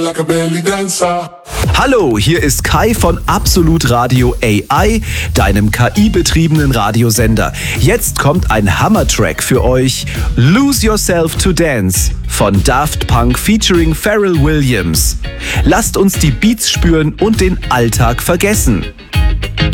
like a belly dancer. Hallo, hier ist Kai von Absolut Radio AI, deinem KI-betriebenen Radiosender. Jetzt kommt ein Hammer-Track für euch. Lose Yourself to Dance von Daft Punk featuring Pharrell Williams. Lasst uns die Beats spüren und den Alltag vergessen.